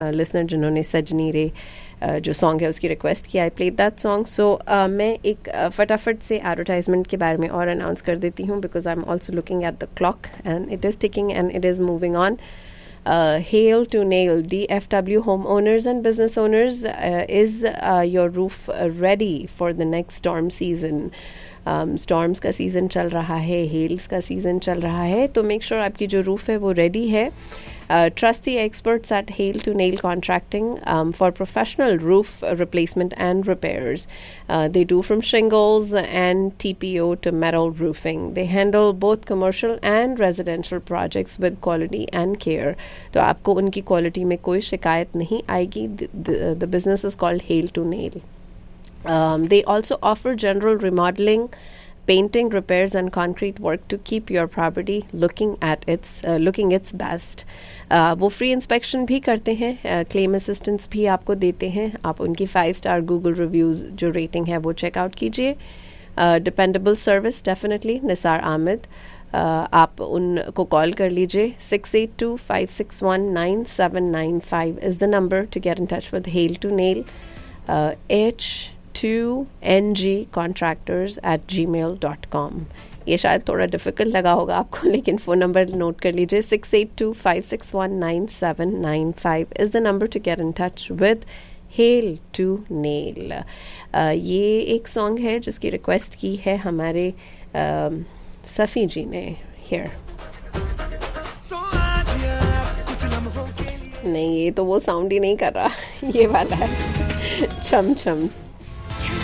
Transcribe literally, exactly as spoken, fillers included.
Listener जिन्होंने सजनी रे uh, जो सॉन्ग है उसकी रिक्वेस्ट की, आई प्लेड दैट सॉन्ग. सो मैं एक uh, फटाफट से एडवर्टाइजमेंट के बारे में और अनाउंस कर देती हूँ, because I am also looking at the clock and it is ticking and it is moving on. Uh, Hail to Nail, D F W homeowners and business owners, uh, is uh, your roof uh, ready for the next storm season? um, storms का season चल रहा है, hails का season चल रहा है, तो make sure आपकी जो roof है वो ready है. Uh, trust the experts at Hail to Nail Contracting um, for professional roof uh, replacement and repairs. Uh, they do from shingles and T P O to metal roofing. They handle both commercial and residential projects with quality and care. तो आपको उनकी quality में कोई शिकायत नहीं आएगी. The, the, the business is called Hail to Nail. Um, they also offer general remodeling, painting, repairs and concrete work to keep your property looking at its uh, looking its best. uh, वो free inspection भी करते हैं, claim uh, assistance भी आपको देते हैं. आप उनकी फाइव स्टार गूगल रिव्यूज़ जो रेटिंग है वो चेकआउट कीजिए. Dependable service definitely. Nisar आमिद, uh, आप उनको कॉल कर लीजिए. Six eight to five six one nine seven nine five is the number to get in touch with hello to nail. H two N G contractors at gmail dot com. ये शायद थोड़ा difficult लगा होगा आपको, लेकिन phone number note कर लीजिए. Six eight to five six one nine seven nine five is the number to get in touch with hello to nail. ये एक सॉन्ग है जिसकी रिक्वेस्ट की है हमारे uh, सफ़ी जी ने. हियर नहीं, ये तो वो साउंड ही नहीं कर रहा, ये वाला है छम छम.